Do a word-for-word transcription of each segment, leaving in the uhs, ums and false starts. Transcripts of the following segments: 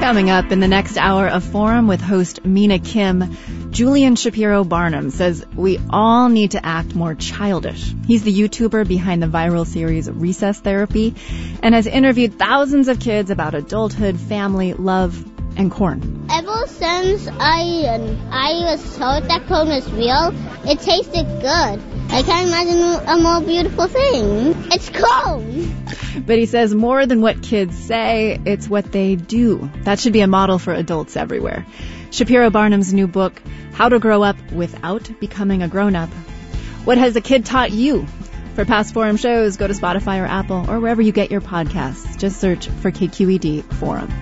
Coming up in the next hour of Forum with host Mina Kim, Julian Shapiro Barnum says we all need to act more childish. He's the YouTuber behind the viral series Recess Therapy and has interviewed thousands of kids about adulthood, family, love, and corn. Ever since I I was told that corn was real, it tasted good. I can't imagine a more beautiful thing. It's corn! But he says more than what kids say, it's what they do. That should be a model for adults everywhere. Shapiro Barnum's new book, How to Grow Up Without Becoming a Grown-Up. What has a kid taught you? For past Forum shows, go to Spotify or Apple or wherever you get your podcasts. Just search for K Q E D Forum.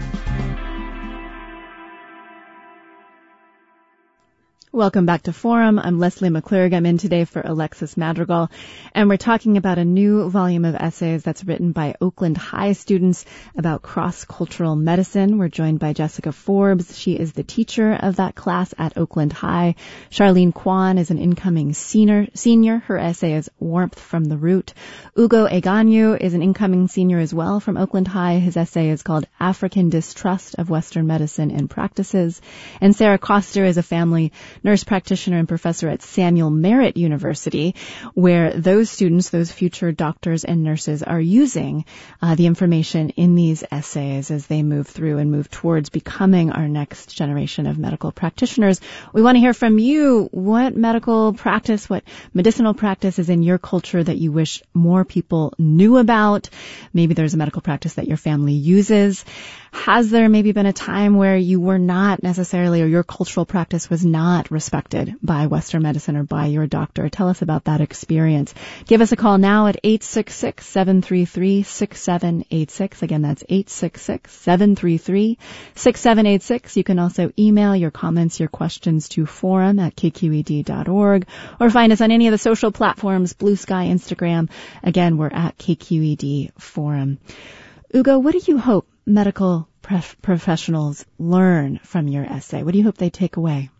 Welcome back to Forum. I'm Leslie McClurg. I'm in today for Alexis Madrigal, and we're talking about a new volume of essays that's written by Oakland High students about cross-cultural medicine. We're joined by Jessica Forbes. She is the teacher of that class at Oakland High. Charlene Kwan is an incoming senior. senior. Her essay is Warmth from the Root. Ugo Eganyu is an incoming senior as well from Oakland High. His essay is called African Distrust of Western Medicine and Practices. And Sarah Koster is a family nurse practitioner and professor at Samuel Merritt University, where those students, those future doctors and nurses, are using uh, the information in these essays as they move through and move towards becoming our next generation of medical practitioners. We want to hear from you. What medical practice, what medicinal practice is in your culture that you wish more people knew about? Maybe there's a medical practice that your family uses. Has there maybe been a time where you were not necessarily, or your cultural practice was not respected by Western medicine or by your doctor? Tell us about that experience. Give us a call now at eight six six, seven three three, six seven eight six. Again, that's eight six six, seven three three, six seven eight six. You can also email your comments, your questions to forum at k q e d dot org or find us on any of the social platforms, Blue Sky, Instagram. Again, we're at K Q E D Forum. Ugo, what do you hope medical prof- professionals learn from your essay? What do you hope they take away?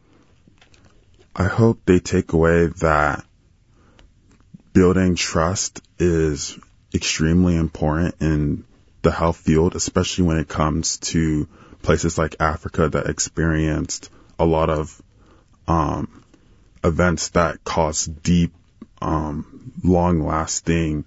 I hope they take away that building trust is extremely important in the health field, especially when it comes to places like Africa that experienced a lot of um, events that cause deep, um, long-lasting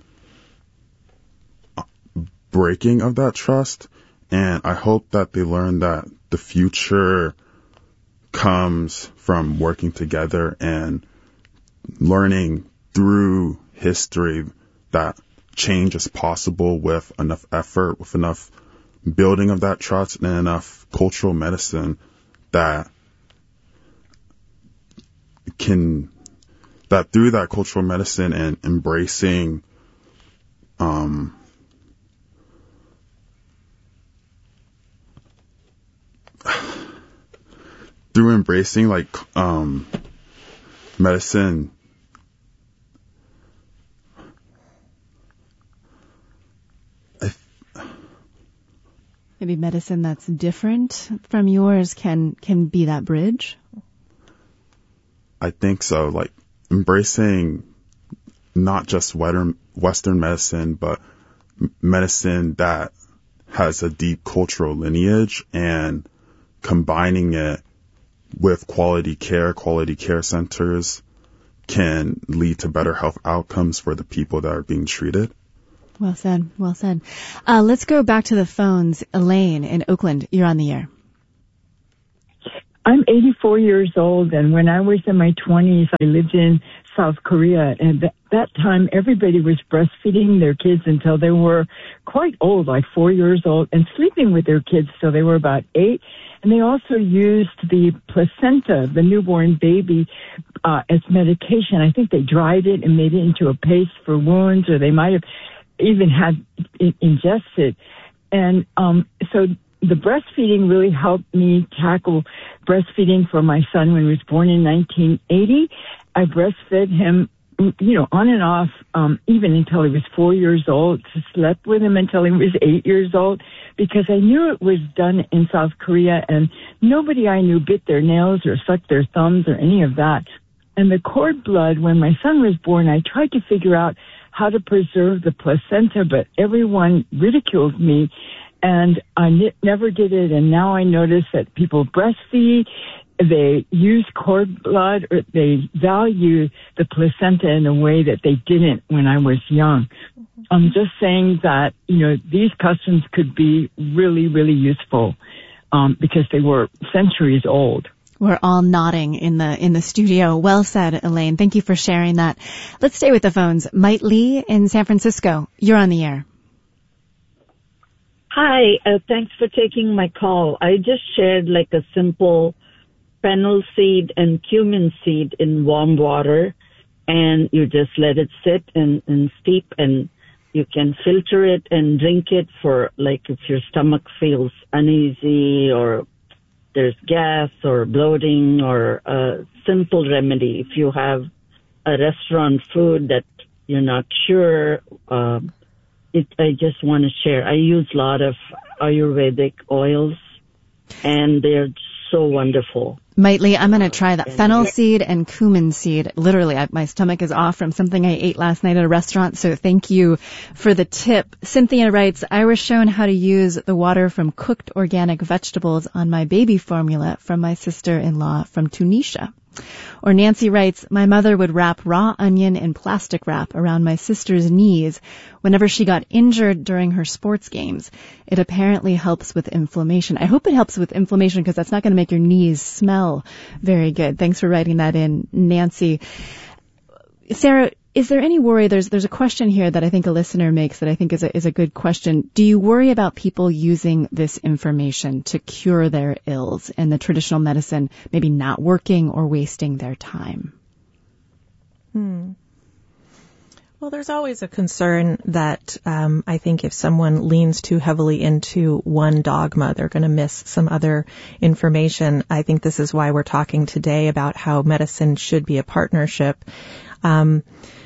breaking of that trust. And I hope that they learn that the future comes from working together and learning through history that change is possible with enough effort, with enough building of that trust and enough cultural medicine that can, that through that cultural medicine and embracing, um, through embracing like um medicine I, maybe medicine that's different from yours can can be that bridge. I think so, like embracing not just Western Western medicine, but medicine that has a deep cultural lineage and combining it with quality care, quality care centers can lead to better health outcomes for the people that are being treated. Well said, well said. Uh, let's go back to the phones. Elaine in Oakland, you're on the air. I'm eighty-four years old, and when I was in my twenties, I lived in South Korea, and at that time, everybody was breastfeeding their kids until they were quite old, like four years old, and sleeping with their kids till they were about eight. And they also used the placenta, the newborn baby, uh, as medication. I think they dried it and made it into a paste for wounds, or they might have even had it ingested. And um, so the breastfeeding really helped me tackle breastfeeding for my son when he was born in nineteen eighty. I breastfed him, you know, on and off, um, even until he was four years old. Slept with him until he was eight years old, because I knew it was done in South Korea, and nobody I knew bit their nails or sucked their thumbs or any of that. And the cord blood, when my son was born, I tried to figure out how to preserve the placenta, but everyone ridiculed me. and I n- never did it. And now I notice that people breastfeed, they use cord blood, or they value the placenta in a way that they didn't when I was young. Mm-hmm. I'm just saying that, you know, these customs could be really, really useful um, because they were centuries old. We're all nodding in the in the studio. Well said, Elaine. Thank you for sharing that. Let's stay with the phones. Mite Lee in San Francisco. You're on the air. Hi. Uh, thanks for taking my call. I just shared like a simple fennel seed and cumin seed in warm water, and you just let it sit and, and steep, and you can filter it and drink it for like if your stomach feels uneasy or there's gas or bloating, or a simple remedy. If you have a restaurant food that you're not sure, uh, it, I just want to share. I use a lot of Ayurvedic oils, and they're so wonderful. Mite Lee, I'm going to try that. Fennel seed and cumin seed. Literally, I, my stomach is off from something I ate last night at a restaurant, so thank you for the tip. Cynthia writes, I was shown how to use the water from cooked organic vegetables on my baby formula from my sister-in-law from Tunisia. Or Nancy writes, my mother would wrap raw onion in plastic wrap around my sister's knees whenever she got injured during her sports games. It apparently helps with inflammation. I hope it helps with inflammation because that's not going to make your knees smell very good. Thanks for writing that in, Nancy. Sarah, is there any worry? There's there's a question here that I think a listener makes that I think is a, is a good question. Do you worry about people using this information to cure their ills and the traditional medicine maybe not working or wasting their time? Hmm. Well, there's always a concern that um, I think if someone leans too heavily into one dogma, they're going to miss some other information. I think this is why we're talking today about how medicine should be a partnership. Um,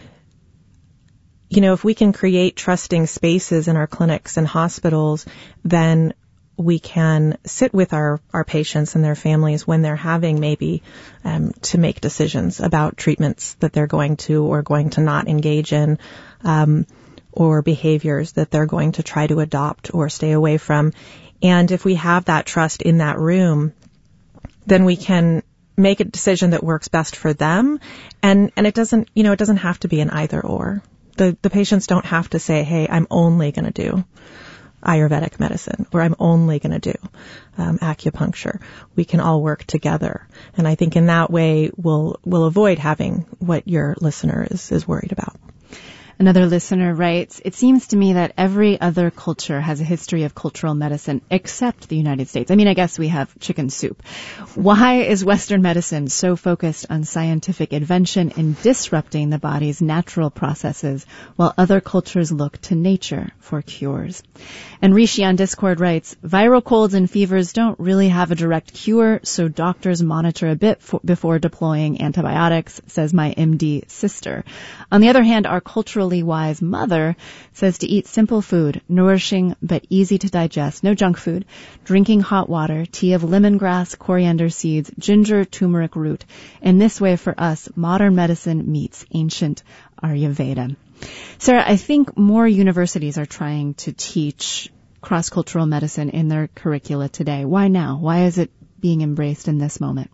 you know, if we can create trusting spaces in our clinics and hospitals, then we can sit with our, our patients and their families when they're having maybe um, to make decisions about treatments that they're going to or going to not engage in, um, or behaviors that they're going to try to adopt or stay away from. And if we have that trust in that room, then we can make a decision that works best for them. And, and it doesn't, you know, it doesn't have to be an either or. The, the patients don't have to say, hey, I'm only going to do Ayurvedic medicine, or I'm only going to do um, acupuncture. We can all work together. And I think in that way, we'll, we'll avoid having what your listener is, is worried about. Another listener writes, it seems to me that every other culture has a history of cultural medicine except the United States. I mean, I guess we have chicken soup. Why is Western medicine so focused on scientific invention and disrupting the body's natural processes while other cultures look to nature for cures? And Rishi on Discord writes, viral colds and fevers don't really have a direct cure, so doctors monitor a bit for, before deploying antibiotics, says my M D sister. On the other hand, our cultural wise mother says to eat simple food, nourishing but easy to digest, no junk food, drinking hot water, tea of lemongrass, coriander seeds, ginger, turmeric root. In this way, for us, modern medicine meets ancient Ayurveda. Sarah, I think more universities are trying to teach cross-cultural medicine in their curricula today. Why now? Why is it being embraced in this moment?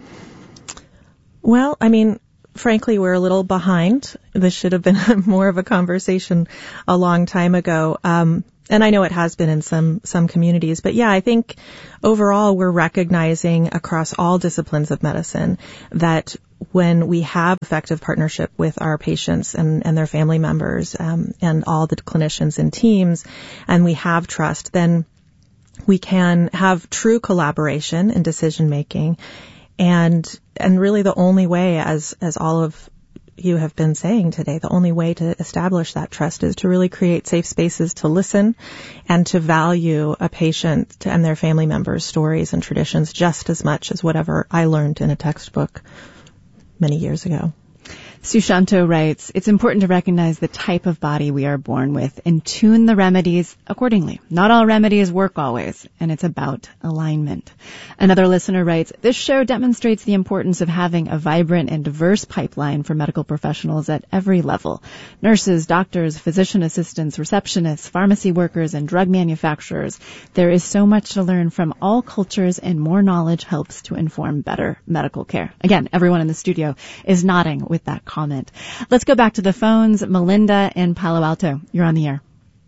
Well, I mean, frankly, we're a little behind. This should have been more of a conversation a long time ago. Um, and I know it has been in some, some communities. But yeah, I think overall we're recognizing across all disciplines of medicine that when we have effective partnership with our patients and, and their family members, um, and all the clinicians and teams, and we have trust, then we can have true collaboration in decision making. And, and really the only way, as, as all of you have been saying today, the only way to establish that trust is to really create safe spaces to listen and to value a patient and their family members' stories and traditions just as much as whatever I learned in a textbook many years ago. Sushanto writes, it's important to recognize the type of body we are born with and tune the remedies accordingly. Not all remedies work always, and it's about alignment. Another listener writes, this show demonstrates the importance of having a vibrant and diverse pipeline for medical professionals at every level. Nurses, doctors, physician assistants, receptionists, pharmacy workers, and drug manufacturers. There is so much to learn from all cultures, and more knowledge helps to inform better medical care. Again, everyone in the studio is nodding with that comment. Let's go back to the phones. Melinda in Palo Alto, you're on the air.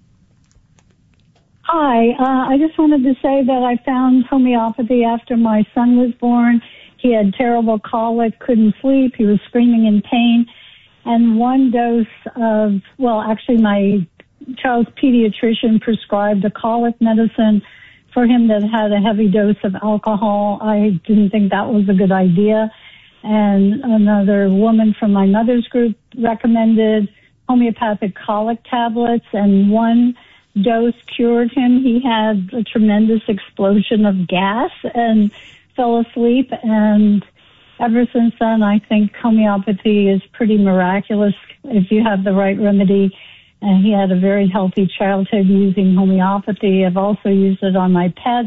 Hi, uh, I just wanted to say that I found homeopathy after my son was born. He had terrible colic, couldn't sleep, he was screaming in pain, and one dose of, well, actually my child's pediatrician prescribed a colic medicine for him that had a heavy dose of alcohol. I didn't think that was a good idea. And another woman from my mother's group recommended homeopathic colic tablets, and one dose cured him. He had a tremendous explosion of gas and fell asleep. And ever since then, I think homeopathy is pretty miraculous if you have the right remedy. And he had a very healthy childhood using homeopathy. I've also used it on my pets.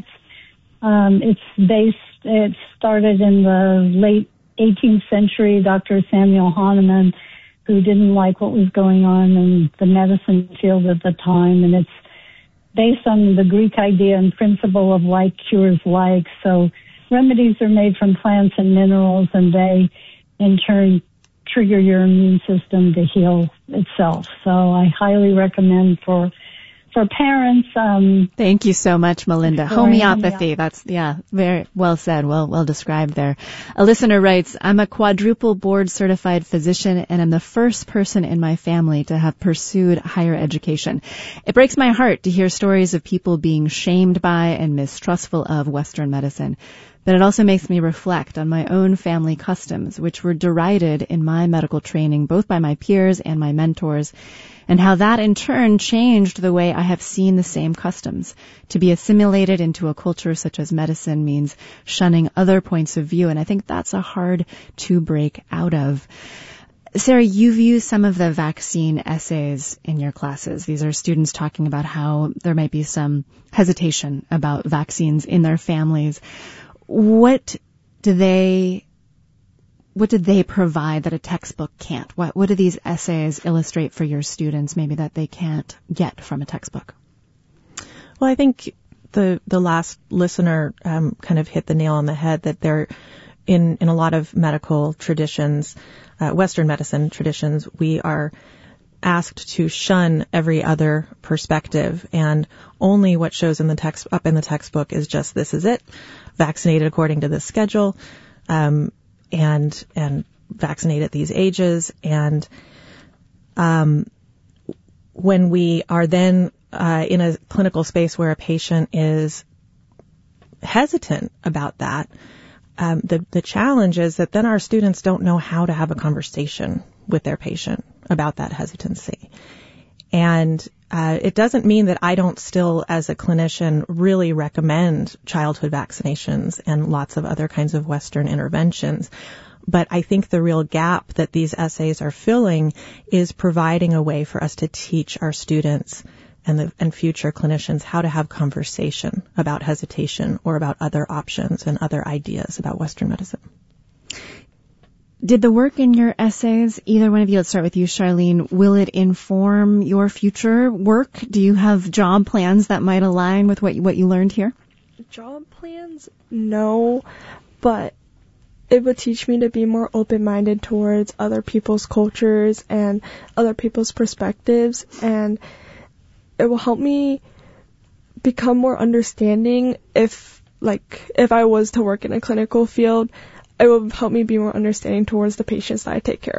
Um, it's based, it started in the late eighteenth century. Doctor Samuel Hahnemann, who didn't like what was going on in the medicine field at the time. And it's based on the Greek idea and principle of like cures like. So remedies are made from plants and minerals, and they in turn trigger your immune system to heal itself. So I highly recommend for for parents. Um, Thank you so much, Melinda. Homeopathy. That's, yeah, very well said. Well, well described there. A listener writes, I'm a quadruple board certified physician, and I'm the first person in my family to have pursued higher education. It breaks my heart to hear stories of people being shamed by and mistrustful of Western medicine. But it also makes me reflect on my own family customs, which were derided in my medical training, both by my peers and my mentors, and how that in turn changed the way I have seen the same customs. To be assimilated into a culture such as medicine means shunning other points of view, and I think that's a hard to break out of. Sarah, you've used some of the vaccine essays in your classes. These are students talking about how there might be some hesitation about vaccines in their families. What do they, what did they provide that a textbook can't? What, what do these essays illustrate for your students, maybe that they can't get from a textbook? Well, I think the the last listener um, kind of hit the nail on the head, that there, in in a lot of medical traditions, uh, Western medicine traditions, we are asked to shun every other perspective, and only what shows in the text up in the textbook is just, this is it, vaccinated according to this schedule, um, and and vaccinate at these ages. And um, when we are then uh, in a clinical space where a patient is hesitant about that, um, the the challenge is that then our students don't know how to have a conversation with their patient about that hesitancy. And uh, it doesn't mean that I don't still, as a clinician, really recommend childhood vaccinations and lots of other kinds of Western interventions. But I think the real gap that these essays are filling is providing a way for us to teach our students and the and future clinicians how to have conversation about hesitation or about other options and other ideas about Western medicine. Did the work in your essays, either one of you, let's start with you, Charlene, will it inform your future work? Do you have job plans that might align with what you, what you learned here? Job plans? No, but it would teach me to be more open-minded towards other people's cultures and other people's perspectives, and it will help me become more understanding if, like, if I was to work in a clinical field. It will help me be more understanding towards the patients that I take care of.